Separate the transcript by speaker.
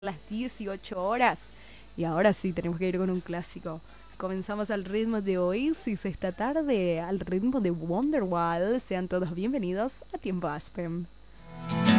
Speaker 1: las 18 horas. Y ahora sí, tenemos que ir con un clásico. Comenzamos al ritmo de Oasis esta tarde, al ritmo de Wonderwall. Sean todos bienvenidos a Tiempo Aspen.